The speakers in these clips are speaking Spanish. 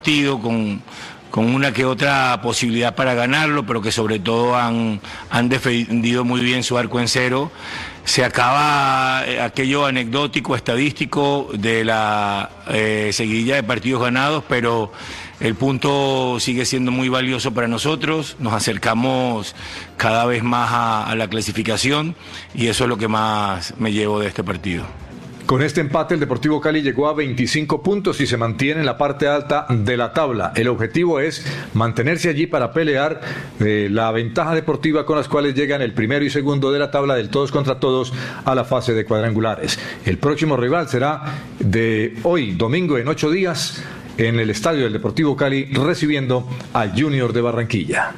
partido con una que otra posibilidad para ganarlo, pero que sobre todo han defendido muy bien su arco en cero. Se acaba aquello anecdótico, estadístico de la seguidilla de partidos ganados, pero el punto sigue siendo muy valioso para nosotros. Nos acercamos cada vez más a la clasificación y eso es lo que más me llevo de este partido. Con este empate, el Deportivo Cali llegó a 25 puntos y se mantiene en la parte alta de la tabla. El objetivo es mantenerse allí para pelear la ventaja deportiva con las cuales llegan el primero y segundo de la tabla del todos contra todos a la fase de cuadrangulares. El próximo rival será de hoy, domingo, en 8 días, en el estadio del Deportivo Cali, recibiendo al Junior de Barranquilla.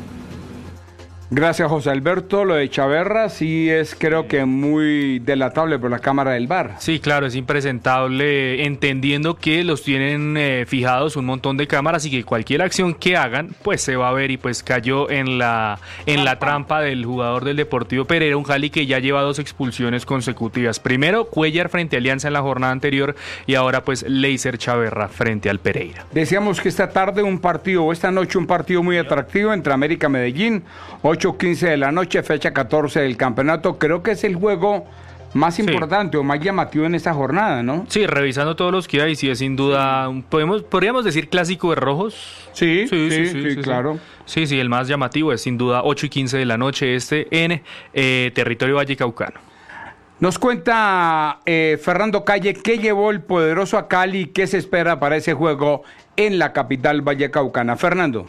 Gracias, José Alberto. Lo de Chaverra sí es, creo que muy delatable por la cámara del VAR. Sí, claro, es impresentable, entendiendo que los tienen fijados un montón de cámaras y que cualquier acción que hagan, pues se va a ver, y pues cayó en la trampa del jugador del Deportivo Pereira, un Cali que ya lleva 2 expulsiones consecutivas. Primero Cuellar frente a Alianza en la jornada anterior y ahora pues Leiser Chaverra frente al Pereira. Decíamos que esta tarde esta noche un partido muy atractivo entre América y Medellín, 8:15 de la noche, fecha 14 del campeonato. Creo que es el juego más importante o más llamativo en esta jornada, ¿no? Sí, revisando todos los que hay, sí es sin duda, podríamos decir clásico de rojos. Sí, claro. Sí, el más llamativo es sin duda 8:15 de la noche en territorio vallecaucano. Nos cuenta Fernando Calle qué llevó el poderoso a Cali y qué se espera para ese juego en la capital vallecaucana. Fernando.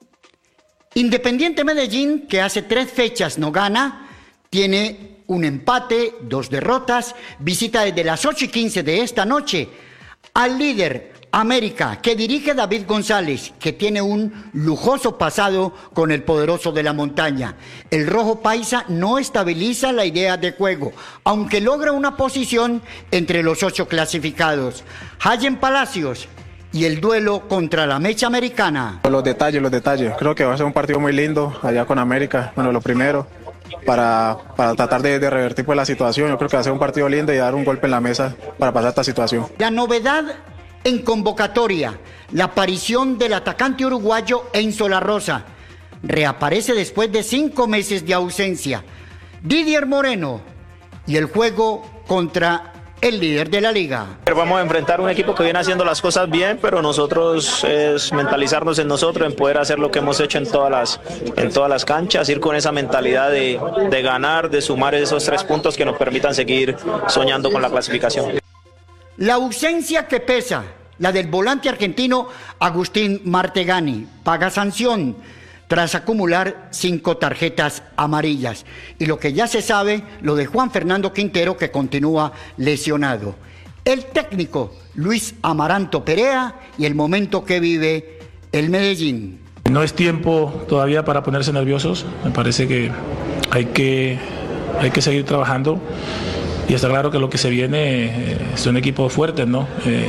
Independiente Medellín, que hace 3 fechas no gana, tiene un empate, 2 derrotas, visita desde las 8:15 de esta noche al líder América, que dirige David González, que tiene un lujoso pasado con el poderoso de la montaña. El rojo paisa no estabiliza la idea de juego, aunque logra una posición entre los 8 clasificados. Hayen Palacios y el duelo contra la mecha americana. Los detalles. Creo que va a ser un partido muy lindo allá con América. Bueno, lo primero, para tratar de revertir pues la situación. Yo creo que va a ser un partido lindo y dar un golpe en la mesa para pasar esta situación. La novedad en convocatoria, la aparición del atacante uruguayo Enzo La Rosa. Reaparece después de 5 meses de ausencia. Didier Moreno y el juego contra el líder de la liga. Vamos a enfrentar un equipo que viene haciendo las cosas bien, pero nosotros es mentalizarnos en nosotros, en poder hacer lo que hemos hecho en todas las canchas, ir con esa mentalidad de ganar, de sumar esos 3 puntos que nos permitan seguir soñando con la clasificación. La ausencia que pesa, la del volante argentino Agustín Martegani, paga sanción tras acumular 5 tarjetas amarillas. Y lo que ya se sabe, lo de Juan Fernando Quintero, que continúa lesionado. El técnico Luis Amaranto Perea y el momento que vive el Medellín. No es tiempo todavía para ponerse nerviosos. Me parece que hay que seguir trabajando. Y está claro que lo que se viene son equipos fuertes, ¿no?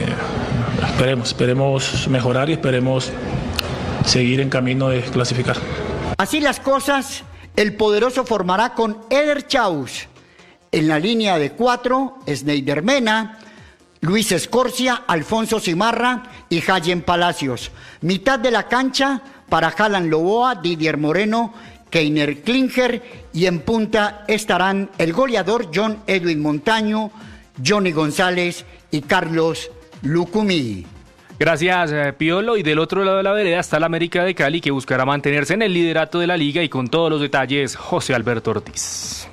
Esperemos mejorar y esperemos seguir en camino de clasificar. Así las cosas, el poderoso formará con Eder Chaus en la línea de 4, Sneider Mena, Luis Escorcia, Alfonso Cimarra y Hayen Palacios. Mitad de la cancha para Jalan Loboa, Didier Moreno, Keiner Klinger, y en punta estarán el goleador John Edwin Montaño, Johnny González y Carlos Lucumí. Gracias, Piolo. Y del otro lado de la vereda está el América de Cali, que buscará mantenerse en el liderato de la liga, y con todos los detalles, José Alberto Ortiz.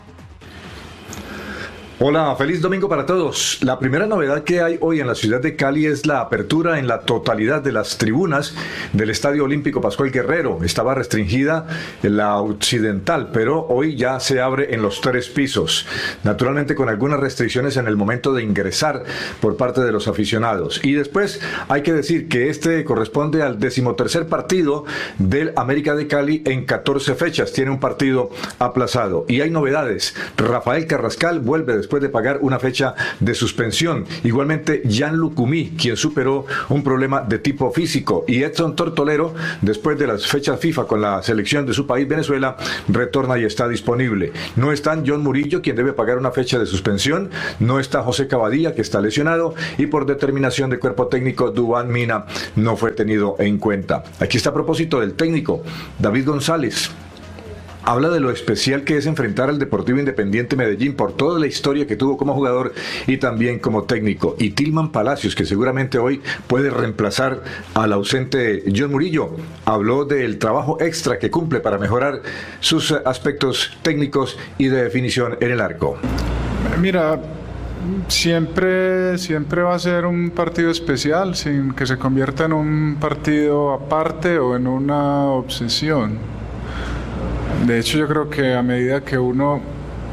Hola, feliz domingo para todos. La primera novedad que hay hoy en la ciudad de Cali es la apertura en la totalidad de las tribunas del Estadio Olímpico Pascual Guerrero. Estaba restringida en la occidental, pero hoy ya se abre en los 3 pisos. Naturalmente con algunas restricciones en el momento de ingresar por parte de los aficionados. Y después hay que decir que este corresponde al 13º partido del América de Cali en 14 fechas. Tiene un partido aplazado. Y hay novedades. Rafael Carrascal vuelve después después de pagar una fecha de suspensión. Igualmente, Jan Lucumí, quien superó un problema de tipo físico, y Edson Tortolero, después de las fechas FIFA con la selección de su país, Venezuela, retorna y está disponible. No están John Murillo, quien debe pagar una fecha de suspensión, no está José Cavadilla, que está lesionado, y por determinación del cuerpo técnico, Duván Mina no fue tenido en cuenta. Aquí está a propósito del técnico, David González. Habla de lo especial que es enfrentar al Deportivo Independiente Medellín por toda la historia que tuvo como jugador y también como técnico. Y Tilman Palacios, que seguramente hoy puede reemplazar al ausente John Murillo, habló del trabajo extra que cumple para mejorar sus aspectos técnicos y de definición en el arco. Mira, siempre va a ser un partido especial, sin que se convierta en un partido aparte o en una obsesión. De hecho, yo creo que a medida que uno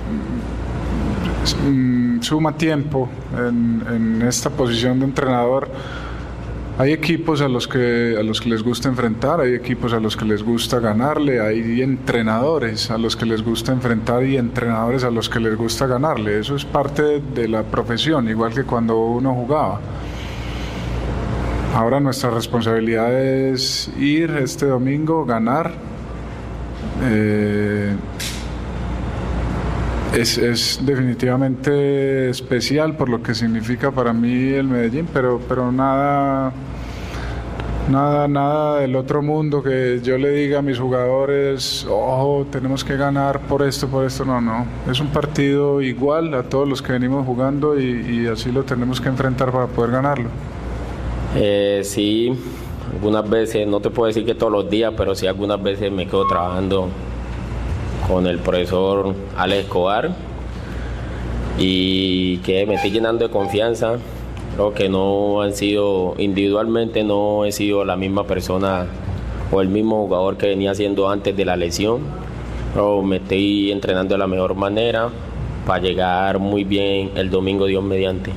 suma tiempo en esta posición de entrenador, hay equipos a los que les gusta enfrentar, hay equipos a los que les gusta ganarle, hay entrenadores a los que les gusta enfrentar y entrenadores a los que les gusta ganarle. Eso es parte de la profesión, igual que cuando uno jugaba. Ahora nuestra responsabilidad es ir este domingo, ganar. Es definitivamente especial por lo que significa para mí el Medellín, pero nada del otro mundo que yo le diga a mis jugadores, tenemos que ganar por esto, no. Es un partido igual a todos los que venimos jugando y así lo tenemos que enfrentar para poder ganarlo. Sí, algunas veces, no te puedo decir que todos los días, pero sí algunas veces me quedo trabajando con el profesor Alex Escobar y que me estoy llenando de confianza. Creo que no han sido, individualmente no he sido la misma persona o el mismo jugador que venía siendo antes de la lesión, pero me estoy entrenando de la mejor manera para llegar muy bien el domingo, Dios mediante.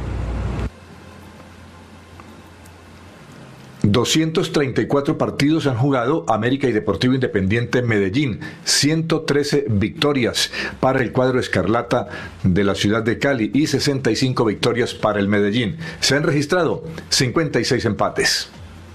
234 partidos han jugado América y Deportivo Independiente Medellín, 113 victorias para el cuadro escarlata de la ciudad de Cali y 65 victorias para el Medellín. Se han registrado 56 empates.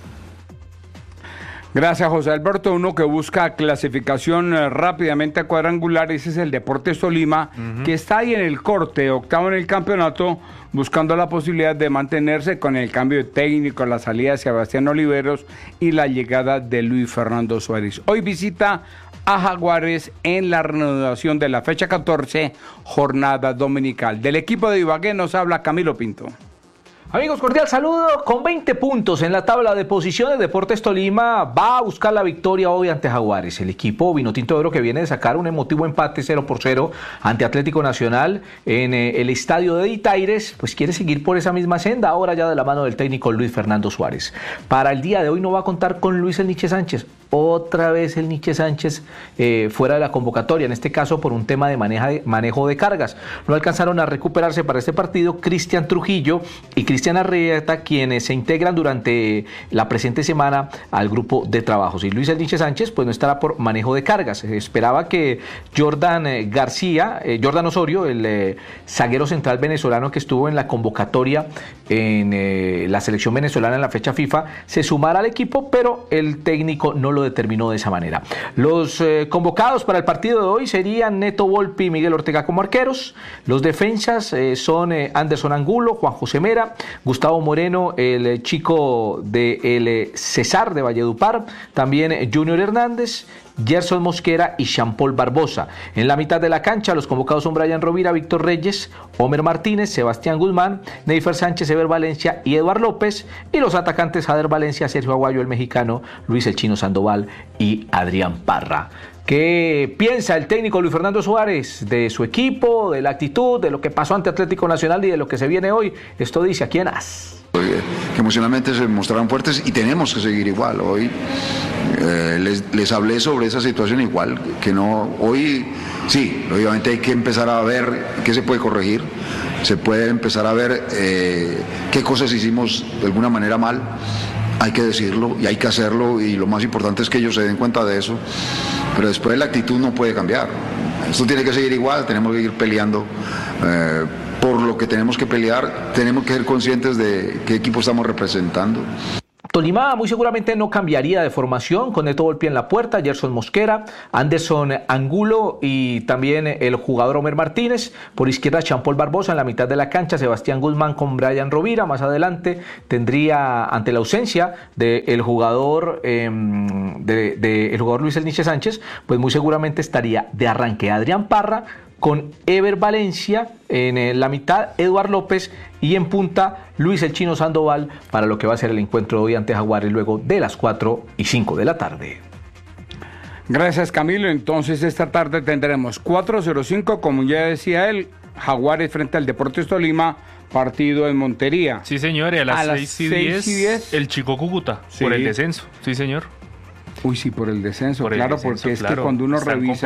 Gracias, José Alberto. Uno que busca clasificación rápidamente a cuadrangular, ese es el Deportes Tolima, que está ahí en el corte, octavo en el campeonato, buscando la posibilidad de mantenerse con el cambio de técnico, la salida de Sebastián Oliveros y la llegada de Luis Fernando Suárez. Hoy visita a Jaguares en la reanudación de la fecha 14, jornada dominical. Del equipo de Ibagué nos habla Camilo Pinto. Amigos, cordial saludo. Con 20 puntos en la tabla de posiciones, Deportes Tolima va a buscar la victoria hoy ante Jaguares. El equipo vinotinto de oro que viene de sacar un emotivo empate 0-0 ante Atlético Nacional en el estadio de Ditaires, pues quiere seguir por esa misma senda, ahora ya de la mano del técnico Luis Fernando Suárez. Para el día de hoy no va a contar con Luis El Niche Sánchez. Otra vez el Niche Sánchez fuera de la convocatoria, en este caso por un tema de manejo de cargas. No alcanzaron a recuperarse para este partido Cristian Trujillo y Cristian Arrieta, quienes se integran durante la presente semana al grupo de trabajos. Y Luis El Niche Sánchez pues no estará por manejo de cargas. Se esperaba que Jordan Osorio, el zaguero central venezolano que estuvo en la convocatoria en la selección venezolana en la fecha FIFA, se sumara al equipo, pero el técnico no lo determinó de esa manera. Los convocados para el partido de hoy serían Neto Volpi y Miguel Ortega como arqueros. Los defensas son Anderson Angulo, Juan José Mera, Gustavo Moreno, el chico del Cesar de Valledupar, también Junior Hernández, Gerson Mosquera y Jean-Paul Barbosa. En la mitad de la cancha los convocados son Brian Rovira, Víctor Reyes, Homer Martínez, Sebastián Guzmán, Neifer Sánchez, Ever Valencia y Eduard López, y los atacantes Jader Valencia, Sergio Aguayo el mexicano, Luis el Chino Sandoval y Adrián Parra. ¿Qué piensa el técnico Luis Fernando Suárez de su equipo, de la actitud, de lo que pasó ante Atlético Nacional y de lo que se viene hoy? Esto dice aquí en AS. Que emocionalmente se mostraron fuertes y tenemos que seguir igual. Hoy les hablé sobre esa situación igual, que no, hoy sí, obviamente hay que empezar a ver qué se puede corregir, se puede empezar a ver qué cosas hicimos de alguna manera mal, hay que decirlo y hay que hacerlo, y lo más importante es que ellos se den cuenta de eso, pero después la actitud no puede cambiar. esto tiene que seguir igual, tenemos que ir peleando por lo que tenemos que pelear, tenemos que ser conscientes de qué equipo estamos representando. Tolima muy seguramente no cambiaría de formación, con Neto Volpi en la puerta, Gerson Mosquera, Anderson Angulo y también el jugador Homer Martínez. Por izquierda, Jean-Paul Barbosa en la mitad de la cancha, Sebastián Guzmán con Brian Rovira. Más adelante tendría, ante la ausencia del jugador el jugador Luis Elniche Sánchez, pues muy seguramente estaría de arranque Adrián Parra, con Ever Valencia en la mitad, Eduard López y en punta Luis El Chino Sandoval para lo que va a ser el encuentro de hoy ante Jaguares luego de las 4:05 de la tarde. Gracias, Camilo. Entonces esta tarde tendremos 4:05, como ya decía él, Jaguares frente al Deportes Tolima, partido en Montería. Sí, señor, y a las 6:10 el Chico Cúcuta, sí, por el descenso. Sí, señor. Uy, sí, por el descenso, claro, porque es que cuando uno revisa,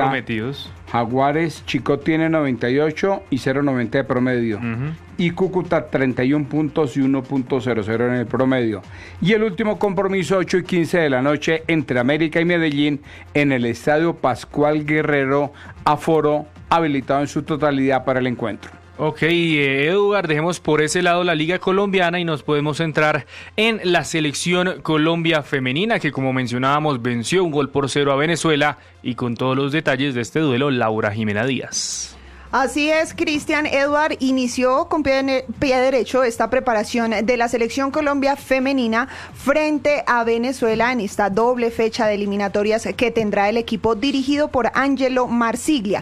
Jaguares, Chico tiene 98 y 0.90 de promedio, y Cúcuta 31 puntos y 1.00 en el promedio. Y el último compromiso, 8:15 de la noche, entre América y Medellín, en el Estadio Pascual Guerrero, aforo habilitado en su totalidad para el encuentro. Ok, Edgar, dejemos por ese lado la Liga Colombiana y nos podemos centrar en la Selección Colombia Femenina, que como mencionábamos venció 1-0 a Venezuela, y con todos los detalles de este duelo, Laura Jimena Díaz. Así es, Cristian. Edward inició con pie derecho esta preparación de la Selección Colombia Femenina frente a Venezuela en esta doble fecha de eliminatorias que tendrá el equipo dirigido por Ángelo Marsiglia.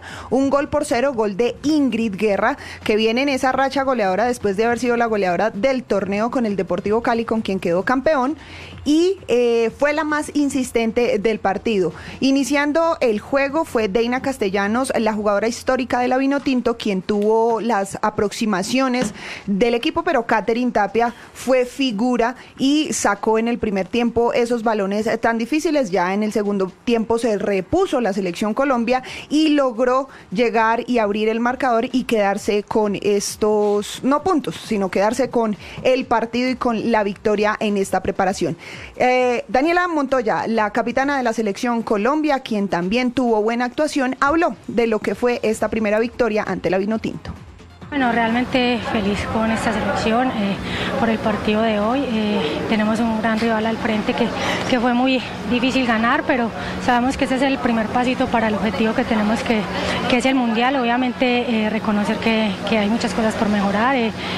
1-0, gol de Ingrid Guerra, que viene en esa racha goleadora después de haber sido la goleadora del torneo con el Deportivo Cali, con quien quedó campeón, y fue la más insistente del partido. Iniciando el juego fue Deina Castellanos, la jugadora histórica de la Vinotinto, quien tuvo las aproximaciones del equipo, pero Catherine Tapia fue figura y sacó en el primer tiempo esos balones tan difíciles. Ya en el segundo tiempo se repuso la Selección Colombia y logró llegar y abrir el marcador y quedarse con estos, no puntos, sino quedarse con el partido y con la victoria en esta preparación. Daniela Montoya, la capitana de la Selección Colombia, quien también tuvo buena actuación, habló de lo que fue esta primera victoria ante la Vinotinto. Bueno, realmente feliz con esta selección por el partido de hoy. Tenemos un gran rival al frente que fue muy difícil ganar, pero sabemos que ese es el primer pasito para el objetivo que tenemos, que es el Mundial. Obviamente reconocer que hay muchas cosas por mejorar.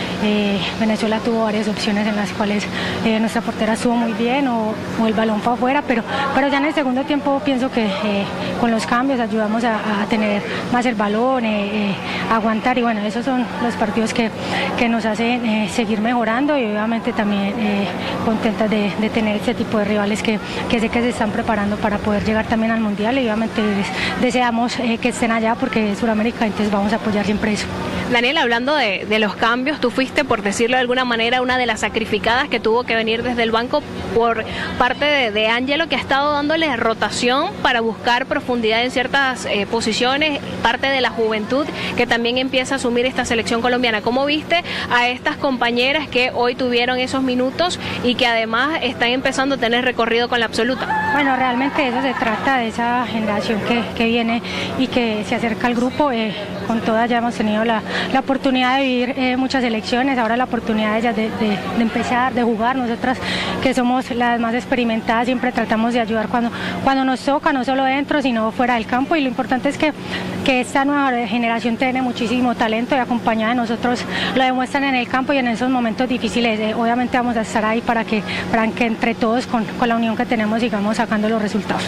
Venezuela tuvo varias opciones en las cuales nuestra portera estuvo muy bien o el balón fue afuera, pero ya en el segundo tiempo pienso que con los cambios ayudamos a tener más el balón, aguantar, y bueno, esos son los partidos que nos hacen seguir mejorando, y obviamente también contentas de tener este tipo de rivales que sé que se están preparando para poder llegar también al Mundial, y obviamente deseamos que estén allá porque es Sudamérica, entonces vamos a apoyar siempre eso. Daniel, hablando de los cambios, tú fuiste, por decirlo de alguna manera, una de las sacrificadas que tuvo que venir desde el banco por parte de Ángelo, que ha estado dándole rotación para buscar profundidad en ciertas posiciones, parte de la juventud que también empieza a asumir esta selección colombiana. ¿Cómo viste a estas compañeras que hoy tuvieron esos minutos y que además están empezando a tener recorrido con la absoluta? Bueno, realmente de eso se trata, de esa generación que viene y que se acerca al grupo. Con todas ya hemos tenido la oportunidad de vivir muchas elecciones, ahora la oportunidad de ellas de empezar, de jugar. Nosotras que somos las más experimentadas siempre tratamos de ayudar cuando nos toca, no solo dentro sino fuera del campo, y lo importante es que esta nueva generación tiene muchísimo talento y acompañada de nosotros lo demuestran en el campo y en esos momentos difíciles. Obviamente vamos a estar ahí para que entre todos con la unión que tenemos sigamos sacando los resultados.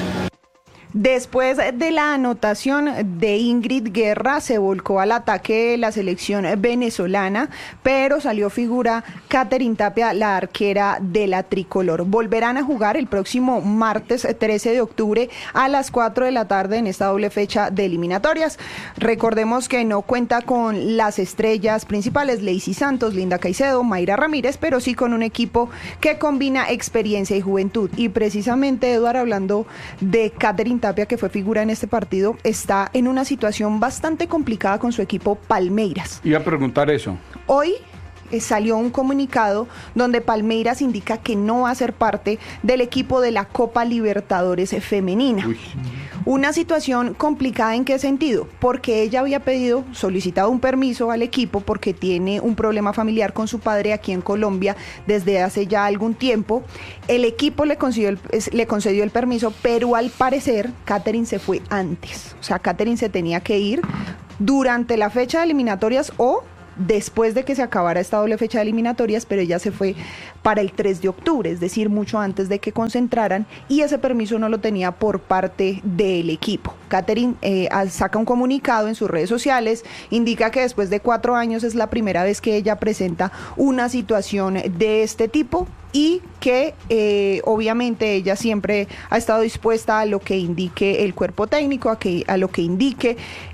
Después de la anotación de Ingrid Guerra, se volcó al ataque la selección venezolana, pero salió figura Catherine Tapia, la arquera de la tricolor. Volverán a jugar el próximo martes 13 de octubre a las 4 de la tarde en esta doble fecha de eliminatorias. Recordemos que no cuenta con las estrellas principales, Lacey Santos, Linda Caicedo, Mayra Ramírez, pero sí con un equipo que combina experiencia y juventud. Y precisamente, Eduardo, hablando de Catherine Tapia, que fue figura en este partido, está en una situación bastante complicada con su equipo Palmeiras. Iba a preguntar eso. Hoy salió un comunicado donde Palmeiras indica que no va a ser parte del equipo de la Copa Libertadores femenina. Una situación complicada, ¿en qué sentido? Porque ella había solicitado un permiso al equipo porque tiene un problema familiar con su padre aquí en Colombia desde hace ya algún tiempo. El equipo le concedió el permiso, pero al parecer Katherine se fue antes. O sea, Katherine se tenía que ir durante la fecha de eliminatorias o después de que se acabara esta doble fecha de eliminatorias, pero ella se fue para el 3 de octubre, es decir, mucho antes de que concentraran, y ese permiso no lo tenía por parte del equipo. Katherine saca un comunicado en sus redes sociales, indica que después de 4 años es la primera vez que ella presenta una situación de este tipo, y que obviamente ella siempre ha estado dispuesta a lo que indique el cuerpo técnico, a lo que indique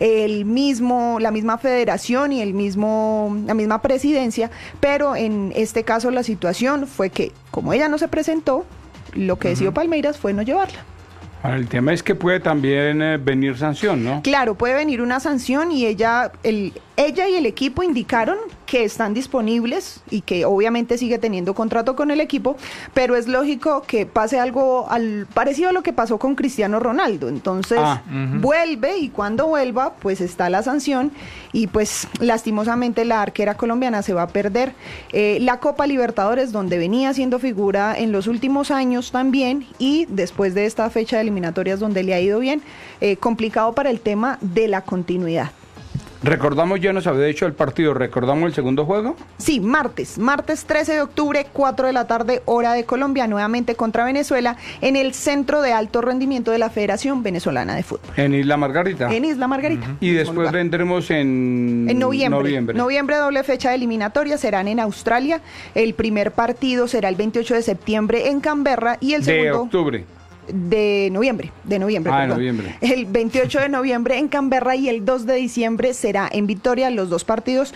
la misma federación y la misma presidencia, pero en este caso la situación fue que como ella no se presentó, lo que decidió Palmeiras fue no llevarla. Ahora, el tema es que puede también venir sanción, ¿no? Claro, puede venir una sanción y ella y el equipo indicaron que están disponibles y que obviamente sigue teniendo contrato con el equipo, pero es lógico que pase algo parecido a lo que pasó con Cristiano Ronaldo. Entonces vuelve, y cuando vuelva pues está la sanción, y pues lastimosamente la arquera colombiana se va a perder la Copa Libertadores, donde venía siendo figura en los últimos años también, y después de esta fecha de eliminatorias donde le ha ido bien, complicado para el tema de la continuidad. Recordamos, ya nos había dicho el partido, ¿recordamos el segundo juego? Sí, martes 13 de octubre, 4 de la tarde, hora de Colombia, nuevamente contra Venezuela, en el Centro de Alto Rendimiento de la Federación Venezolana de Fútbol. ¿En Isla Margarita? En Isla Margarita. Y después vendremos en noviembre. Noviembre, doble fecha de eliminatoria, serán en Australia. El primer partido será el 28 de septiembre en Canberra, y el segundo... De octubre. De noviembre. Noviembre. El 28 de noviembre en Canberra, y el 2 de diciembre será en Vitoria, los dos partidos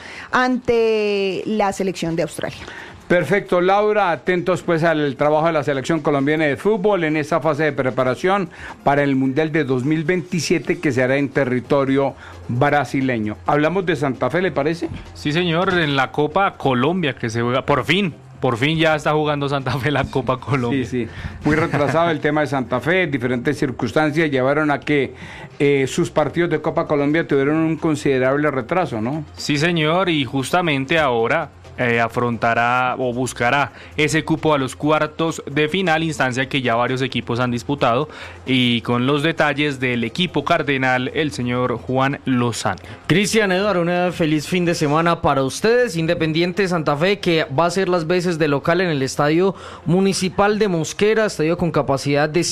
ante la selección de Australia. Perfecto, Laura, atentos pues al trabajo de la selección colombiana de fútbol en esta fase de preparación para el Mundial de 2027 que se hará en territorio brasileño. Hablamos de Santa Fe, ¿le parece? Sí, señor, en la Copa Colombia que se juega, por fin ya está jugando Santa Fe la Copa Colombia. Sí, muy retrasado el tema de Santa Fe, diferentes circunstancias llevaron a que sus partidos de Copa Colombia tuvieron un considerable retraso, ¿no? Sí, señor, y justamente ahora afrontará o buscará ese cupo a los cuartos de final, instancia que ya varios equipos han disputado, y con los detalles del equipo cardenal, el señor Juan Lozano. Cristian, Eduardo, un feliz fin de semana para ustedes. Independiente Santa Fe, que va a hacer las veces de local en el Estadio Municipal de Mosquera, estadio con capacidad de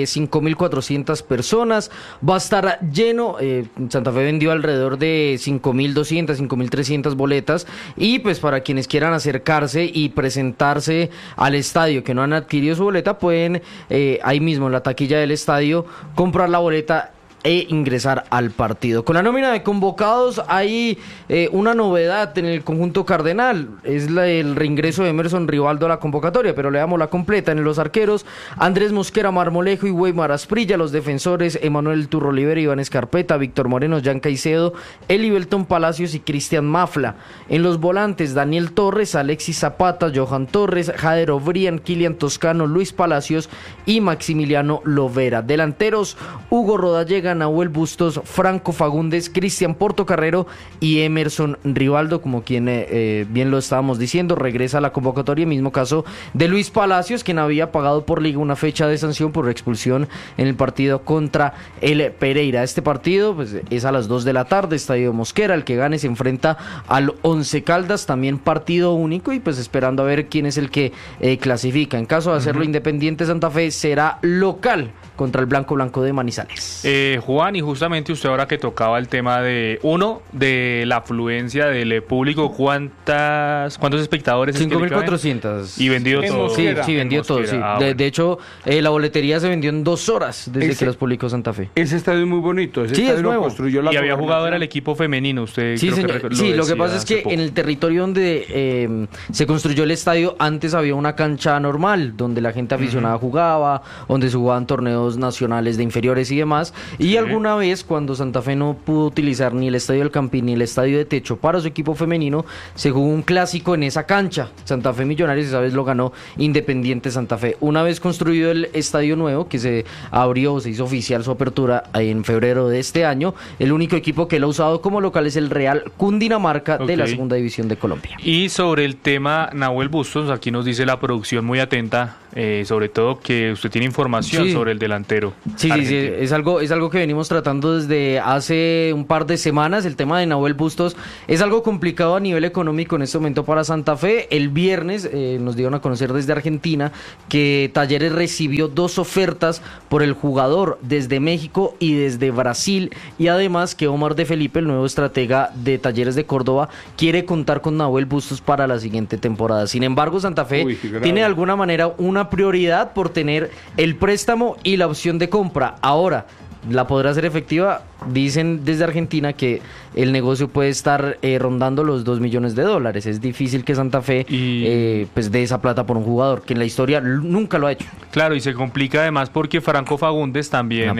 5.400 personas, va a estar lleno. Santa Fe vendió alrededor de 5.200, 5.300 boletas, y pues para quienes quieran acercarse y presentarse al estadio, que no han adquirido su boleta, pueden ahí mismo en la taquilla del estadio comprar la boleta e ingresar al partido. Con la nómina de convocados hay una novedad en el conjunto cardenal, es el reingreso de Emerson Rivaldo a la convocatoria, pero le damos la completa. En los arqueros, Andrés Mosquera, Marmolejo y Weimar Asprilla. Los defensores, Emanuel Turro Olivera, Iván Escarpeta, Víctor Moreno, Jan Caicedo, Elibelton Palacios y Cristian Mafla. En los volantes, Daniel Torres, Alexis Zapata, Johan Torres, Jader Obrian, Kilian Toscano, Luis Palacios y Maximiliano Lovera. Delanteros, Hugo Rodallega, Nahuel Bustos, Franco Fagundes, Cristian Portocarrero y Emerson Rivaldo, como quien bien lo estábamos diciendo, regresa a la convocatoria. Mismo caso de Luis Palacios, quien había pagado por liga una fecha de sanción por expulsión en el partido contra el Pereira. Este partido pues es a las 2 de la tarde, Estadio Mosquera. El que gane se enfrenta al Once Caldas, también partido único, y pues esperando a ver quién es el que clasifica. En caso de hacerlo Independiente Santa Fe, será local contra el Blanco de Manizales. Juan, y justamente usted ahora que tocaba el tema de la afluencia del público, ¿cuántos espectadores? 5.400. ¿Y vendido todo? Sí, vendió todo, sí. De hecho, la boletería se vendió en 2 horas desde que los publicó Santa Fe. Ese estadio es muy bonito, ese estadio es nuevo. Lo construyó la y había jugado en el equipo femenino, usted. Sí, señor. Lo que pasa es que en el territorio donde se construyó el estadio, antes había una cancha normal, donde la gente aficionada jugaba, donde se jugaban torneos nacionales de inferiores y demás, y Y alguna vez, cuando Santa Fe no pudo utilizar ni el Estadio del Campín ni el Estadio de Techo para su equipo femenino, se jugó un clásico en esa cancha. Santa Fe Millonarios, esa vez lo ganó Independiente Santa Fe. Una vez construido el estadio nuevo, que se abrió, se hizo oficial su apertura en febrero de este año, el único equipo que lo ha usado como local es el Real Cundinamarca de la Segunda División de Colombia. Y sobre el tema Nahuel Bustos, aquí nos dice la producción muy atenta, sobre todo que usted tiene información sobre el delantero. Sí, es algo que venimos tratando desde hace un par de semanas. El tema de Nahuel Bustos es algo complicado a nivel económico en este momento para Santa Fe. El viernes nos dieron a conocer desde Argentina que Talleres recibió 2 ofertas por el jugador desde México y desde Brasil, y además que Omar de Felipe, el nuevo estratega de Talleres de Córdoba, quiere contar con Nahuel Bustos para la siguiente temporada. Sin embargo, Santa Fe tiene de alguna manera una prioridad por tener el préstamo y la opción de compra. Ahora, ¿la podrá hacer efectiva? Dicen desde Argentina que el negocio puede estar rondando los $2 millones. Es difícil que Santa Fe pues dé esa plata por un jugador que en la historia nunca lo ha hecho. Claro, y se complica además porque Franco Fagundes también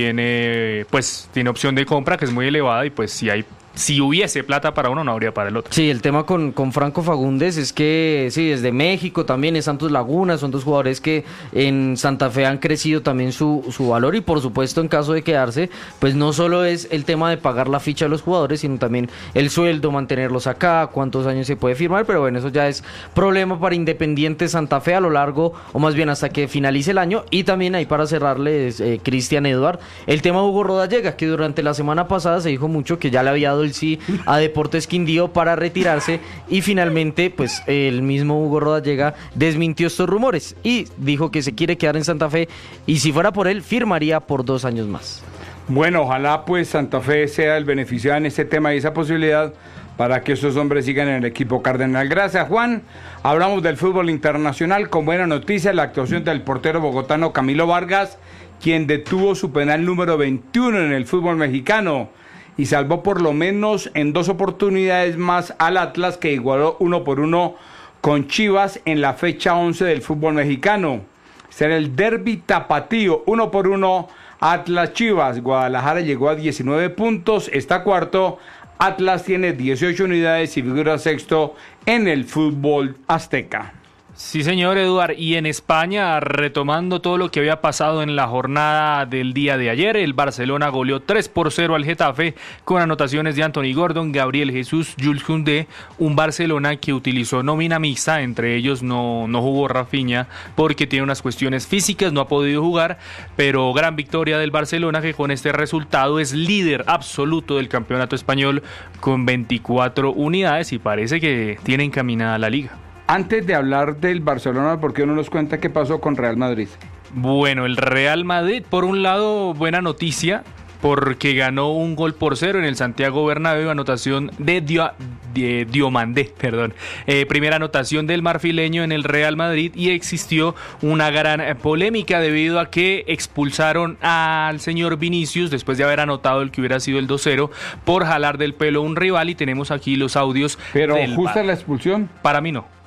tiene opción de compra que es muy elevada, y pues si hubiese plata para uno, no habría para el otro. Sí, el tema con Franco Fagundes es que, sí, desde México también, es Santos Laguna, son 2 jugadores que en Santa Fe han crecido también su valor, y por supuesto en caso de quedarse, pues no solo es el tema de pagar la ficha de los jugadores, sino también el sueldo, mantenerlos acá, cuántos años se puede firmar, pero bueno, eso ya es problema para Independiente Santa Fe a lo largo, o más bien hasta que finalice el año. Y también ahí para cerrarles, Cristian Eduard, el tema Hugo Rodallega, que durante la semana pasada se dijo mucho que ya le había dado el sí a Deportes Quindío para retirarse, y finalmente pues el mismo Hugo Rodallega desmintió estos rumores y dijo que se quiere quedar en Santa Fe, y si fuera por él firmaría por 2 años más. Bueno, ojalá pues Santa Fe sea el beneficiado en este tema y esa posibilidad para que estos hombres sigan en el equipo cardenal. Gracias, Juan. Hablamos del fútbol internacional con buena noticia, la actuación del portero bogotano Camilo Vargas, quien detuvo su penal número 21 en el fútbol mexicano y salvó por lo menos en 2 oportunidades más al Atlas, que igualó 1-1 con Chivas en la fecha 11 del fútbol mexicano. Será el derbi tapatío, 1-1 Atlas Chivas. Guadalajara llegó a 19 puntos, está cuarto. Atlas tiene 18 unidades y figura sexto en el fútbol azteca. Sí, señor Eduard, y en España, retomando todo lo que había pasado en la jornada del día de ayer, el Barcelona goleó 3-0 al Getafe con anotaciones de Anthony Gordon, Gabriel Jesús, Jules Koundé, un Barcelona que utilizó nómina mixta, entre ellos no jugó Rafinha porque tiene unas cuestiones físicas, no ha podido jugar, pero gran victoria del Barcelona, que con este resultado es líder absoluto del campeonato español con 24 unidades y parece que tiene encaminada la liga. Antes de hablar del Barcelona, ¿por qué no nos cuenta qué pasó con Real Madrid? Bueno, el Real Madrid, por un lado, buena noticia, porque ganó 1-0 en el Santiago Bernabéu, anotación de Diomandé, primera anotación del marfileño en el Real Madrid, y existió una gran polémica debido a que expulsaron al señor Vinicius después de haber anotado el que hubiera sido el 2-0 por jalar del pelo a un rival, y tenemos aquí los audios. ¿Pero justa la expulsión? Para mí no.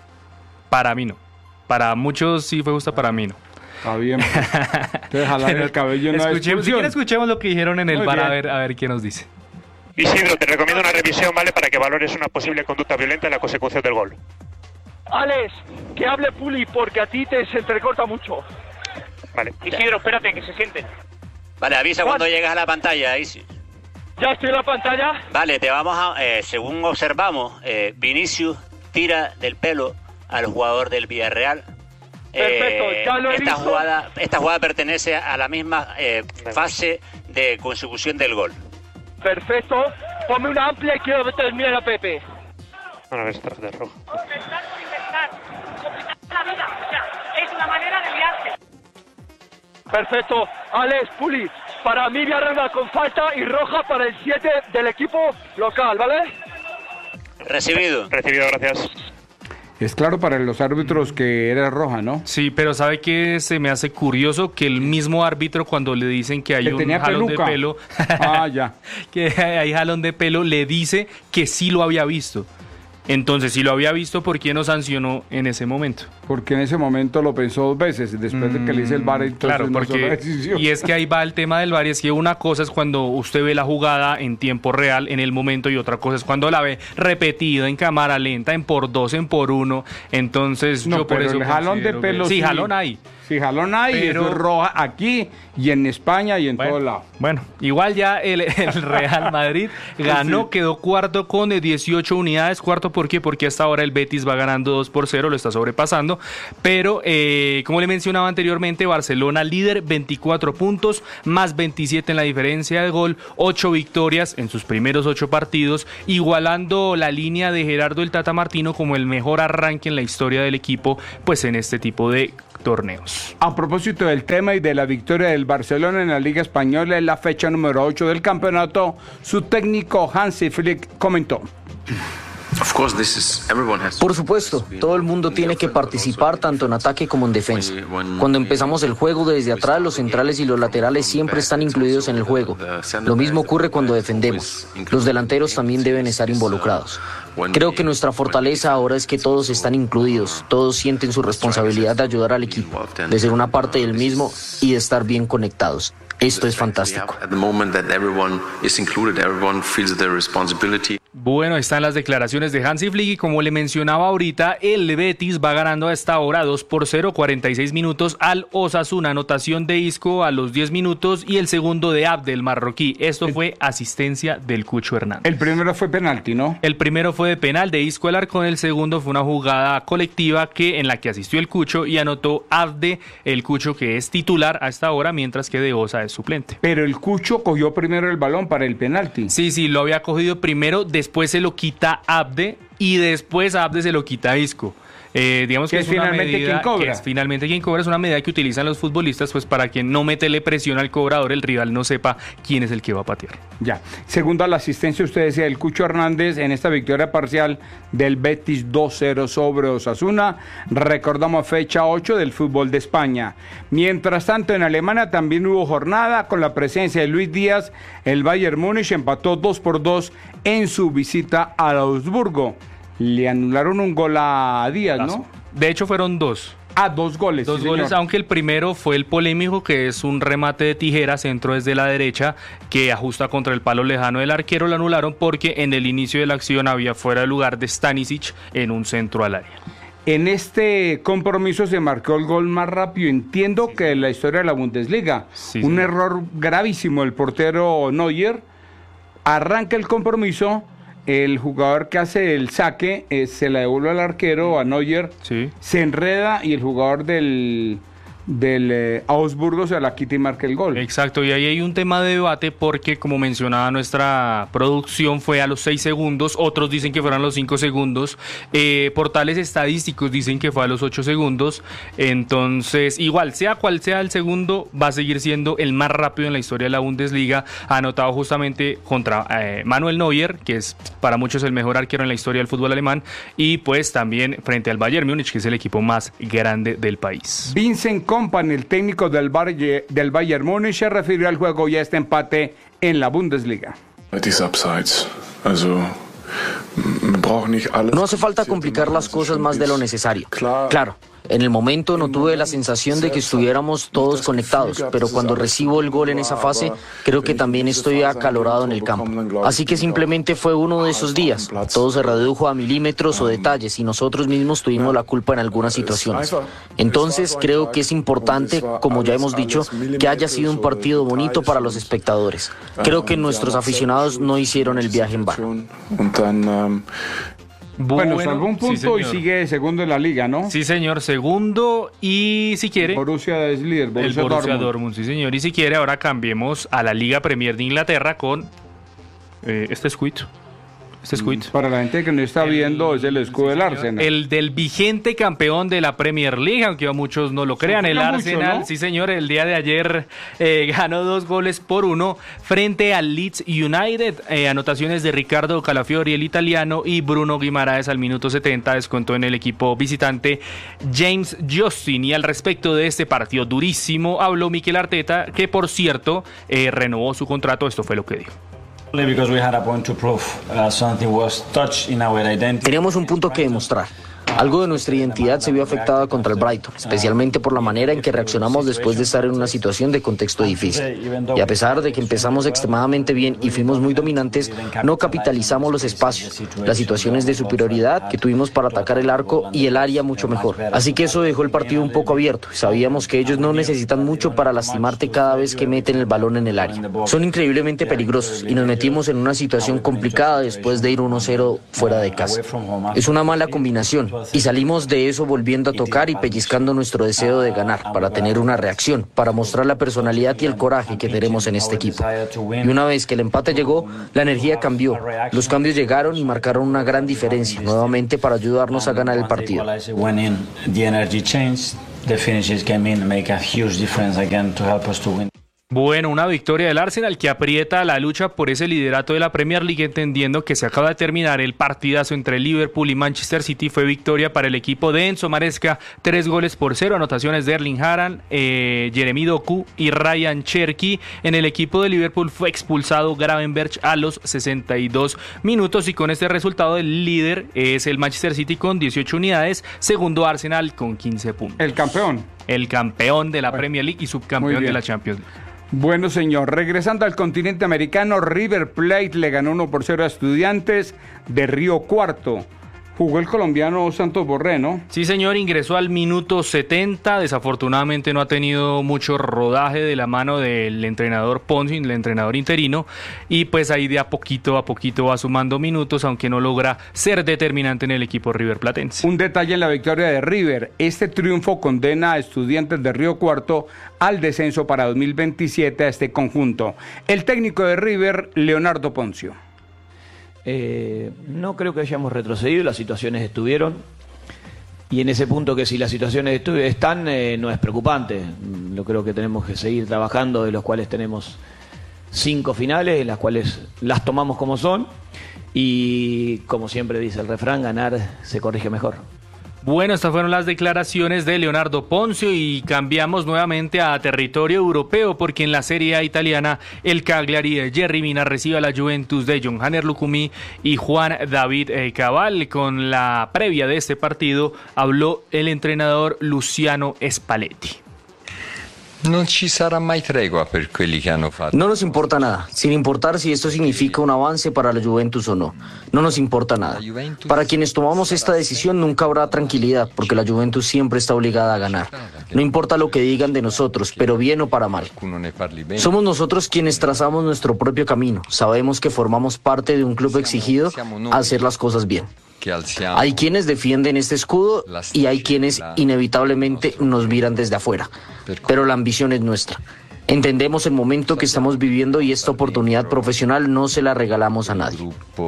Para muchos sí fue justa, para mí no. Está bien. Entonces, jalar el cabello no es expulsión. Si quieren, escuchemos lo que dijeron en el bar, a ver qué nos dice. Isidro, te recomiendo una revisión, ¿vale? Para que valores una posible conducta violenta en la consecución del gol. Alex, que hable Puli, porque a ti se entrecorta mucho. Vale. Isidro, espérate, que se sienten. Vale, avisa cuando llegas a la pantalla, Isi. ¿Ya estoy en la pantalla? Vale, te vamos a... según observamos, Vinicius tira del pelo al jugador del Villarreal. Perfecto, ya lo he esta visto. Esta jugada pertenece a la misma fase de consecución del gol. Perfecto, ponme una amplia y quiero terminar a Pepe. Una vez tarjeta roja. Complicar la vida, o sea, es una manera de liarse. Perfecto, Alex, Puli, para mí Villarreal con falta y roja para el 7 del equipo local, ¿vale? Recibido, gracias. Es claro para los árbitros que era roja, ¿no? Sí, pero ¿sabe qué? Se me hace curioso que el mismo árbitro, cuando le dicen que hay un jalón de pelo, ya. que hay jalón de pelo, le dice que sí lo había visto. Entonces, si lo había visto, ¿por qué no sancionó en ese momento? Porque en ese momento lo pensó 2 veces, después de que le hice el VAR, entonces claro, porque, y es que ahí va el tema del VAR, y es que una cosa es cuando usted ve la jugada en tiempo real, en el momento, y otra cosa es cuando la ve repetida en cámara lenta, en por 2, en por 1, entonces no, yo por eso el jalón de pelo sí, jalón hay. Sí, jalón hay, pero eso es roja aquí y en España y en todos lados. Bueno, igual ya el Real Madrid ganó, quedó cuarto con 18 unidades. Cuarto, ¿por qué? Porque hasta ahora el Betis va ganando 2-0, lo está sobrepasando. Pero, como le mencionaba anteriormente, Barcelona líder, 24 puntos, más 27 en la diferencia de gol, 8 victorias en sus primeros 8 partidos, igualando la línea de Gerardo el Tata Martino como el mejor arranque en la historia del equipo, pues en este tipo de torneos. A propósito del tema y de la victoria del Barcelona en la Liga Española en la fecha número 8 del campeonato, su técnico Hansi Flick comentó: por supuesto, todo el mundo tiene que participar tanto en ataque como en defensa. Cuando empezamos el juego desde atrás, los centrales y los laterales siempre están incluidos en el juego. Lo mismo ocurre cuando defendemos. Los delanteros también deben estar involucrados. Creo que nuestra fortaleza ahora es que todos están incluidos, todos sienten su responsabilidad de ayudar al equipo, de ser una parte del mismo y de estar bien conectados. Esto es fantástico. Bueno, están las declaraciones de Hansi Flick y como le mencionaba ahorita, el Betis va ganando a esta hora 2-0, 46 minutos al Osasuna, anotación de Isco a los 10 minutos y el segundo de Abdel marroquí. Esto fue asistencia del Cucho Hernández. El primero fue penalti, ¿no? El primero fue de penal de Isco Alarcón, el segundo fue una jugada colectiva en la que asistió el Cucho y anotó Abde, el Cucho que es titular a esta hora, mientras que de Osa es suplente. Pero el Cucho cogió primero el balón para el penalti. Sí, lo había cogido primero, después se lo quita Abde y después Abde se lo quita a Isco. Digamos que es finalmente quien cobra. Que es finalmente quien cobra, es una medida que utilizan los futbolistas pues para que no meterle presión al cobrador, el rival no sepa quién es el que va a patear. Ya. Segundo a la asistencia, usted decía, el Cucho Hernández en esta victoria parcial del Betis 2-0 sobre Osasuna. Recordamos fecha 8 del fútbol de España. Mientras tanto, en Alemania también hubo jornada con la presencia de Luis Díaz. El Bayern Múnich empató 2-2 en su visita a Augsburgo. Le anularon un gol a Díaz, ¿no? De hecho fueron 2. 2 goles. Dos goles, aunque el primero fue el polémico, que es un remate de tijera, centro desde la derecha, que ajusta contra el palo lejano del arquero. Lo anularon porque en el inicio de la acción había fuera de lugar de Stanisic en un centro al área. En este compromiso se marcó el gol más rápido, entiendo, que en la historia de la Bundesliga. Un error gravísimo del portero Neuer. Arranca el compromiso. El jugador que hace el saque se la devuelve al arquero, a Neuer, se enreda y el jugador del Augsburgo se la quita y marca el gol. Exacto, y ahí hay un tema de debate porque, como mencionaba nuestra producción, fue a los 6 segundos, otros dicen que fueron los 5 segundos, portales estadísticos dicen que fue a los 8 segundos, entonces igual, sea cual sea el segundo, va a seguir siendo el más rápido en la historia de la Bundesliga, anotado justamente contra Manuel Neuer, que es para muchos el mejor arquero en la historia del fútbol alemán, y pues también frente al Bayern Múnich, que es el equipo más grande del país. Vincent Kompany, el técnico del Bayern Múnich, se refirió al juego y a este empate en la Bundesliga. No hace falta complicar las cosas más de lo necesario. Claro, en el momento no tuve la sensación de que estuviéramos todos conectados, pero cuando recibo el gol en esa fase, creo que también estoy acalorado en el campo. Así que simplemente fue uno de esos días. Todo se redujo a milímetros o detalles y nosotros mismos tuvimos la culpa en algunas situaciones. Entonces creo que es importante, como ya hemos dicho, que haya sido un partido bonito para los espectadores. Creo que nuestros aficionados no hicieron el viaje en vano. Bueno, salvó un punto y sigue segundo en la liga, ¿no? Sí, señor, segundo y si quiere... Borussia es líder, Borussia Dortmund, sí, señor. Y si quiere, ahora cambiemos a la Liga Premier de Inglaterra con este escudo. Para la gente que no está viendo, es el escudo del Arsenal. El del vigente campeón de la Premier League, aunque a muchos no lo crean. El Arsenal, ¿no? Sí señor, el día de ayer ganó 2-1 frente al Leeds United. Anotaciones de Ricardo Calafiori, el italiano, y Bruno Guimaraes al minuto 70, descontó en el equipo visitante James Justin. Y al respecto de este partido durísimo, habló Mikel Arteta, que por cierto renovó su contrato. Esto fue lo que dijo. Teníamos un punto que demostrar. Algo de nuestra identidad se vio afectada contra el Brighton, especialmente por la manera en que reaccionamos después de estar en una situación de contexto difícil. Y a pesar de que empezamos extremadamente bien y fuimos muy dominantes, no capitalizamos los espacios, las situaciones de superioridad que tuvimos para atacar el arco y el área mucho mejor. Así que eso dejó el partido un poco abierto. Sabíamos que ellos no necesitan mucho para lastimarte cada vez que meten el balón en el área. Son increíblemente peligrosos y nos metimos en una situación complicada después de ir 1-0 fuera de casa. Es una mala combinación. Y salimos de eso volviendo a tocar y pellizcando nuestro deseo de ganar, para tener una reacción, para mostrar la personalidad y el coraje que tenemos en este equipo. Y una vez que el empate llegó, la energía cambió. Los cambios llegaron y marcaron una gran diferencia, nuevamente para ayudarnos a ganar el partido. Bueno, una victoria del Arsenal que aprieta la lucha por ese liderato de la Premier League, entendiendo que se acaba de terminar el partidazo entre Liverpool y Manchester City. Fue victoria para el equipo de Enzo Maresca, 3-0, anotaciones de Erling Haaland, Jeremy Doku y Ryan Cherky. En el equipo de Liverpool fue expulsado Gravenberch a los 62 minutos y con este resultado el líder es el Manchester City con 18 unidades, segundo Arsenal con 15 puntos. El campeón de la Premier League y subcampeón de la Champions League. Bueno, señor, regresando al continente americano, River Plate le ganó 1-0 a Estudiantes de Río Cuarto. Jugó el colombiano Santos Borré, ¿no? Sí, señor, ingresó al minuto 70. Desafortunadamente no ha tenido mucho rodaje de la mano del entrenador Ponzi, el entrenador interino, y pues ahí de a poquito va sumando minutos, aunque no logra ser determinante en el equipo riverplatense. Un detalle en la victoria de River: este triunfo condena a Estudiantes de Río Cuarto al descenso para 2027 a este conjunto. El técnico de River, Leonardo Poncio. No creo que hayamos retrocedido, las situaciones estuvieron y en ese punto que si las situaciones están no es preocupante. Yo creo que tenemos que seguir trabajando, de los cuales tenemos 5 finales, en las cuales las tomamos como son y como siempre dice el refrán, ganar se corrige mejor. Bueno, estas fueron las declaraciones de Leonardo Ponzio y cambiamos nuevamente a territorio europeo porque en la Serie A italiana el Cagliari de Jerry Mina recibe a la Juventus de John Hanner Lucumí y Juan David Cabal. Con la previa de este partido habló el entrenador Luciano Spalletti. No nos importa nada, sin importar si esto significa un avance para la Juventus o no. No nos importa nada. Para quienes tomamos esta decisión nunca habrá tranquilidad, porque la Juventus siempre está obligada a ganar. No importa lo que digan de nosotros, pero bien o para mal. Somos nosotros quienes trazamos nuestro propio camino. Sabemos que formamos parte de un club exigido a hacer las cosas bien. Hay quienes defienden este escudo y hay quienes inevitablemente nos miran desde afuera, pero la ambición es nuestra. Entendemos el momento que estamos viviendo y esta oportunidad profesional no se la regalamos a nadie.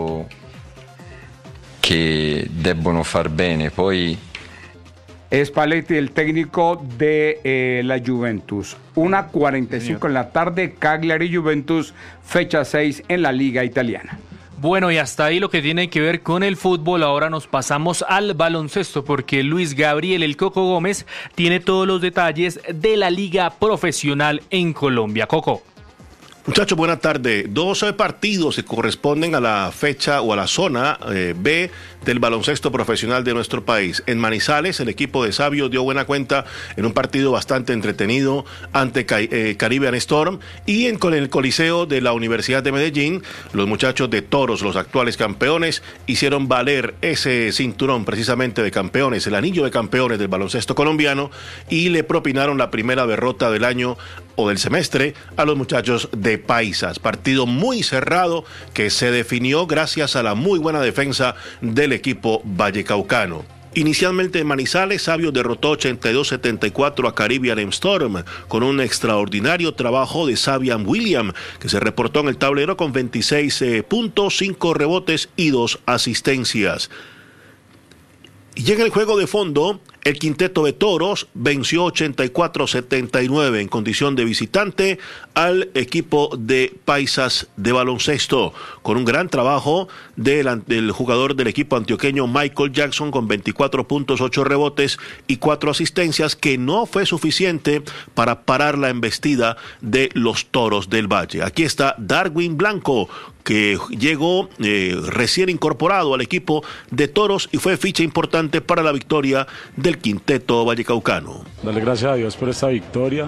Que debbono far bene, poi Spalletti, el técnico de la Juventus. 1:45 en la tarde, Cagliari Juventus, fecha 6 en la Liga Italiana. Bueno, y hasta ahí lo que tiene que ver con el fútbol. Ahora nos pasamos al baloncesto porque Luis Gabriel El Coco Gómez tiene todos los detalles de la liga profesional en Colombia. Coco. Muchachos, buenas tardes. 12 partidos que corresponden a la fecha o a la zona B del baloncesto profesional de nuestro país. En Manizales, el equipo de Sabio dio buena cuenta en un partido bastante entretenido ante Caribbean Storm, y con el Coliseo de la Universidad de Medellín, los muchachos de Toros, los actuales campeones, hicieron valer ese cinturón precisamente de campeones, el anillo de campeones del baloncesto colombiano, y le propinaron la primera derrota del año o del semestre a los muchachos de Paisas. Partido muy cerrado que se definió gracias a la muy buena defensa del equipo vallecaucano. Inicialmente en Manizales, Sabio derrotó 82-74 a Caribbean Storm con un extraordinario trabajo de Sabian William, que se reportó en el tablero con 26 puntos, 5 rebotes y 2 asistencias. Y en el juego de fondo, El quinteto de Toros venció 84-79 en condición de visitante al equipo de Paisas de baloncesto, con un gran trabajo del jugador del equipo antioqueño Michael Jackson con 24 puntos, 8 rebotes y 4 asistencias, que no fue suficiente para parar la embestida de los Toros del Valle. Aquí está Darwin Blanco, que llegó recién incorporado al equipo de Toros y fue ficha importante para la victoria del quinteto vallecaucano. Darle gracias a Dios por esta victoria.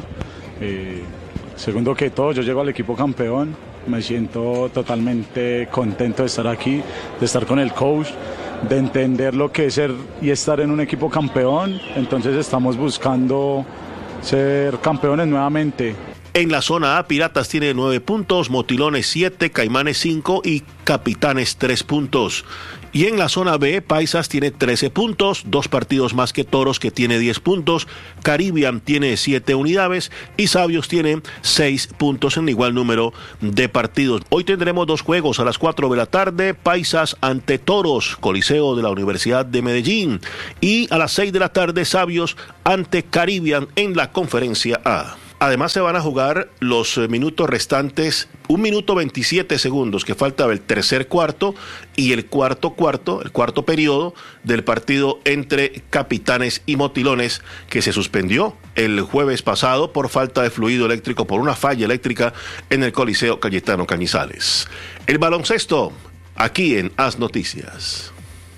Segundo que todo, yo llego al equipo campeón, me siento totalmente contento de estar aquí, de estar con el coach, de entender lo que es ser y estar en un equipo campeón. Entonces estamos buscando ser campeones nuevamente. En la zona A, Piratas tiene 9 puntos, Motilones 7, Caimanes 5 y Capitanes 3 puntos. Y en la zona B, Paisas tiene 13 puntos, 2 partidos más que Toros, que tiene 10 puntos, Caribbean tiene 7 unidades y Sabios tiene 6 puntos en igual número de partidos. Hoy tendremos 2 juegos a las 4 de la tarde, Paisas ante Toros, Coliseo de la Universidad de Medellín, y a las 6 de la tarde, Sabios ante Caribbean en la Conferencia A. Además se van a jugar los minutos restantes, 1 minuto 27 segundos que falta del tercer cuarto y el cuarto periodo del partido entre Capitanes y Motilones, que se suspendió el jueves pasado por falta de fluido eléctrico, por una falla eléctrica en el Coliseo Cayetano Cañizales. El baloncesto, aquí en Haz Noticias.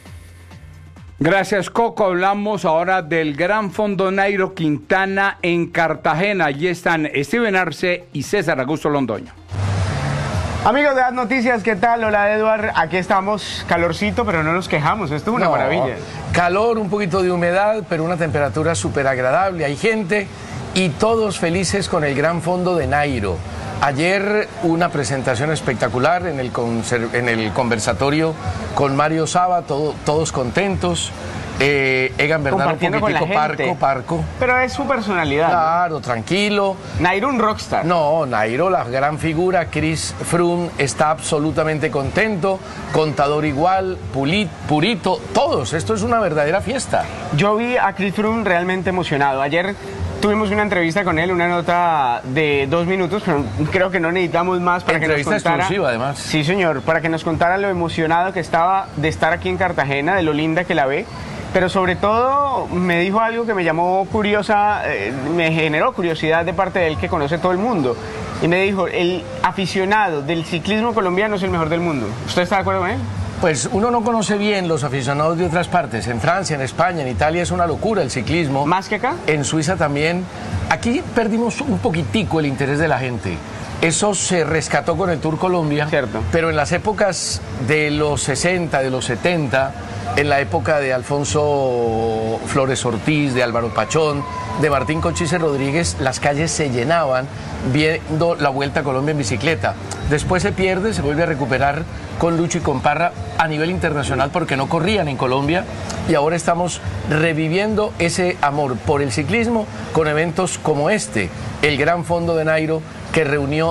Gracias, Coco. Hablamos ahora del Gran Fondo Nairo Quintana en Cartagena. Allí están Steven Arce y César Augusto Londoño. Amigos de Haz Noticias, ¿qué tal? Hola, Eduard. Aquí estamos, calorcito, pero no nos quejamos. Esto es una maravilla. Calor, un poquito de humedad, pero una temperatura súper agradable. Hay gente y todos felices con el Gran Fondo de Nairo. Ayer una presentación espectacular en el conversatorio con Mario Saba, todos contentos. Egan Bernal un poquitico parco. Pero es su personalidad. Claro, tranquilo. Nairo un rockstar. No, Nairo la gran figura. Chris Froome está absolutamente contento. Contador igual, Purito, todos. Esto es una verdadera fiesta. Yo vi a Chris Froome realmente emocionado. Ayer tuvimos una entrevista con él, una nota de 2 minutos, pero creo que no necesitamos más para que nos contara. Entrevista exclusiva, además. Sí, señor, para que nos contara lo emocionado que estaba de estar aquí en Cartagena, de lo linda que la ve. Pero sobre todo me dijo algo que me llamó curiosa, me generó curiosidad de parte de él, que conoce todo el mundo. Y me dijo, el aficionado del ciclismo colombiano es el mejor del mundo. ¿Usted está de acuerdo con él? Pues uno no conoce bien los aficionados de otras partes. En Francia, en España, en Italia es una locura el ciclismo. ¿Más que acá? En Suiza también. Aquí perdimos un poquitico el interés de la gente. Eso se rescató con el Tour Colombia. Cierto. Pero en las épocas de los 60, de los 70, en la época de Alfonso Flores Ortiz, de Álvaro Pachón, de Martín Cochise Rodríguez, las calles se llenaban viendo la Vuelta a Colombia en bicicleta. Después se pierde, se vuelve a recuperar con Lucho y con Parra a nivel internacional porque no corrían en Colombia, y ahora estamos reviviendo ese amor por el ciclismo con eventos como este, el Gran Fondo de Nairo, que reunió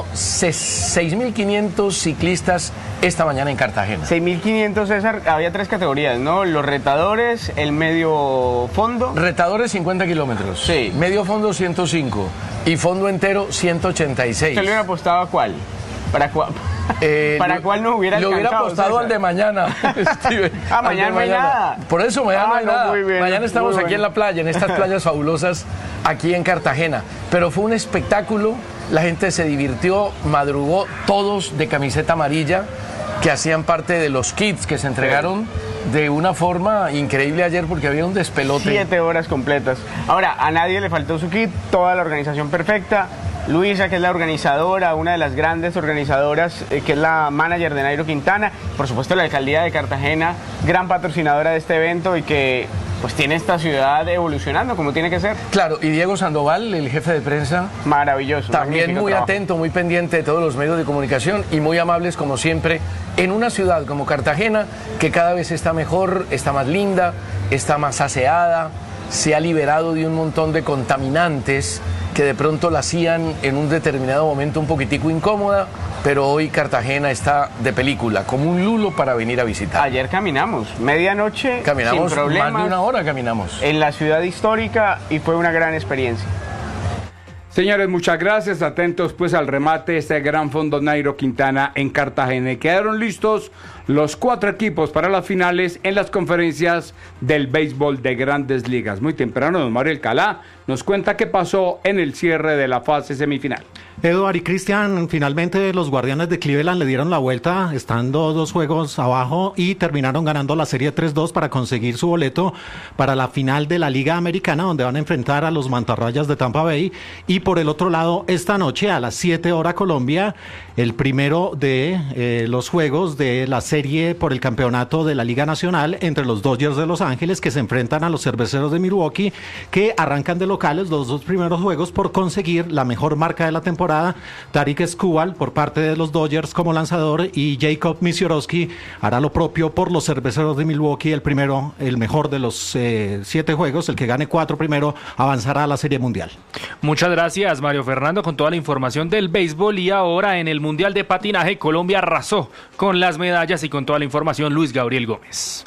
6.500 ciclistas esta mañana en Cartagena. 6.500, César. Había 3 categorías, ¿no? Los retadores, el medio fondo. Retadores 50 kilómetros. Sí. Medio fondo 105 y fondo entero 186. ¿Usted le hubiera apostado a cuál? ¿Para cuál no hubiera alcanzado? Le hubiera apostado, César, al de mañana, Steven. Mañana no hay nada. Por eso mañana no hay nada. Muy bien, mañana estamos aquí en la playa, en estas playas fabulosas aquí en Cartagena. Pero fue un espectáculo, la gente se divirtió, madrugó, todos de camiseta amarilla, que hacían parte de los kits que se entregaron de una forma increíble ayer, porque había un despelote. 7 horas completas. Ahora, a nadie le faltó su kit, toda la organización perfecta. Luisa, que es la organizadora, una de las grandes organizadoras, que es la manager de Nairo Quintana, por supuesto la alcaldía de Cartagena, gran patrocinadora de este evento y que pues tiene esta ciudad evolucionando como tiene que ser. Claro, y Diego Sandoval, el jefe de prensa, maravilloso. También muy trabajo. Atento, muy pendiente de todos los medios de comunicación y muy amables como siempre, en una ciudad como Cartagena, que cada vez está mejor, está más linda, está más aseada, se ha liberado de un montón de contaminantes que de pronto la hacían en un determinado momento un poquitico incómoda, pero hoy Cartagena está de película, como un lulo para venir a visitar. Ayer caminamos, medianoche, caminamos sin problemas, más de una hora caminamos. En la ciudad histórica y fue una gran experiencia. Señores, muchas gracias. Atentos pues al remate de este gran fondo Nairo Quintana en Cartagena. Y quedaron listos los 4 equipos para las finales en las conferencias del béisbol de Grandes Ligas. Muy temprano, don Mario Alcalá nos cuenta qué pasó en el cierre de la fase semifinal. Eduard y Cristian, finalmente los Guardianes de Cleveland le dieron la vuelta estando 2 juegos abajo y terminaron ganando la serie 3-2 para conseguir su boleto para la final de la Liga Americana, donde van a enfrentar a los Mantarrayas de Tampa Bay. Y por el otro lado, esta noche a las 7 horas Colombia, el primero de los juegos de la serie por el campeonato de la Liga Nacional entre los Dodgers de Los Ángeles, que se enfrentan a los Cerveceros de Milwaukee, que arrancan de locales los 2 primeros juegos por conseguir la mejor marca de la temporada. Tarik Skubal por parte de los Dodgers como lanzador y Jacob Misiorowski hará lo propio por los Cerveceros de Milwaukee. El primero, el mejor de los 7 juegos, el que gane 4 primero avanzará a la Serie Mundial. Muchas gracias, Mario Fernando, con toda la información del béisbol. Y ahora en el Mundial de Patinaje, Colombia arrasó con las medallas y con toda la información, Luis Gabriel Gómez.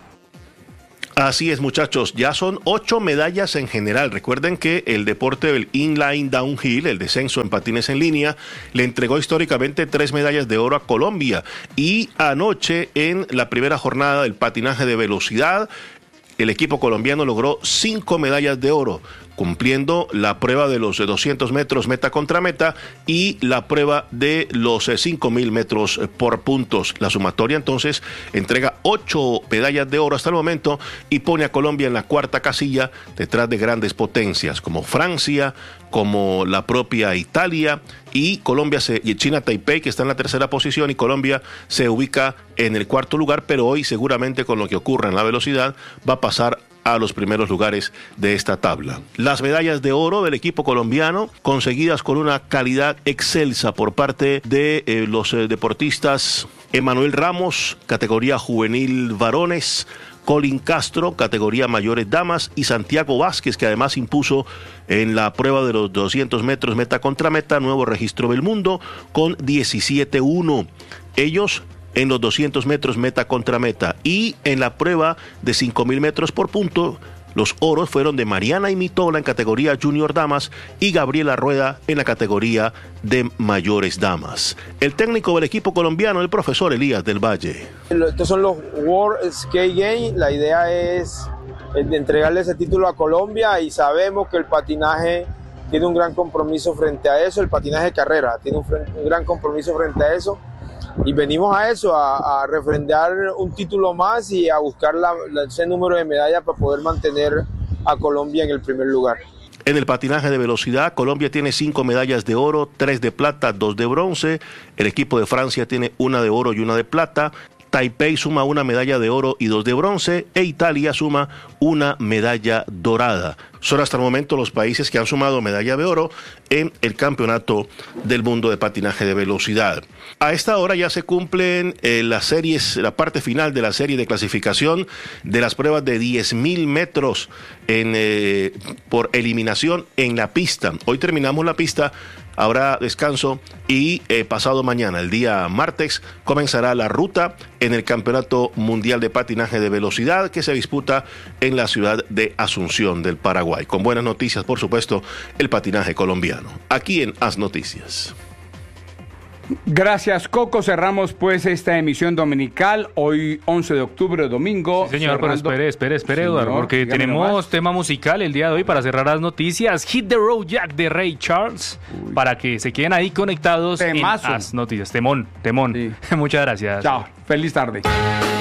Así es, muchachos, ya son 8 medallas en general. Recuerden que el deporte del inline downhill, el descenso en patines en línea, le entregó históricamente 3 medallas de oro a Colombia. Y anoche, en la primera jornada del patinaje de velocidad, el equipo colombiano logró 5 medallas de oro, cumpliendo la prueba de los 200 metros meta contra meta y la prueba de los 5.000 metros por puntos. La sumatoria entonces entrega 8 medallas de oro hasta el momento y pone a Colombia en la 4ª casilla detrás de grandes potencias como Francia, como la propia Italia, y China Taipei, que está en la 3ª posición, y Colombia se ubica en el 4º lugar, pero hoy seguramente con lo que ocurra en la velocidad va a pasar a los primeros lugares de esta tabla. Las medallas de oro del equipo colombiano, conseguidas con una calidad excelsa por parte de los deportistas Emanuel Ramos, categoría juvenil varones, Colin Castro, categoría mayores damas, y Santiago Vázquez, que además impuso en la prueba de los 200 metros meta contra meta nuevo registro del mundo con 17-1. Ellos en los 200 metros meta contra meta, y en la prueba de 5.000 metros por punto, los oros fueron de Mariana Imitola en categoría junior damas y Gabriela Rueda en la categoría de mayores damas. El técnico del equipo colombiano, el profesor Elías del Valle. Estos son los World Skate Games. La idea es entregarle ese título a Colombia, y sabemos que el patinaje tiene un gran compromiso frente a eso, el patinaje de carrera tiene un gran compromiso frente a eso. Y venimos a eso, a refrendar un título más y a buscar ese número de medallas para poder mantener a Colombia en el primer lugar. En el patinaje de velocidad, Colombia tiene 5 medallas de oro, 3 de plata, 2 de bronce. El equipo de Francia tiene 1 de oro y 1 de plata. Taipei suma 1 medalla de oro y 2 de bronce, e Italia suma 1 medalla dorada. Son hasta el momento los países que han sumado medalla de oro en el campeonato del mundo de patinaje de velocidad. A esta hora ya se cumplen las series, la parte final de la serie de clasificación de las pruebas de 10.000 metros por eliminación en la pista. Hoy terminamos la pista. Habrá descanso y pasado mañana, el día martes, comenzará la ruta en el Campeonato Mundial de Patinaje de Velocidad, que se disputa en la ciudad de Asunción del Paraguay. Con buenas noticias, por supuesto, el patinaje colombiano. Aquí en Haz Noticias. Gracias, Coco. Cerramos pues esta emisión dominical, hoy 11 de octubre, domingo. Sí, señor, pero espere, Eduardo, porque tenemos tema musical el día de hoy para cerrar las noticias. Hit the Road Jack de Ray Charles, para que se queden ahí conectados. Temazo. En Haz Noticias. Temón. Sí. Muchas gracias. Chao, feliz tarde.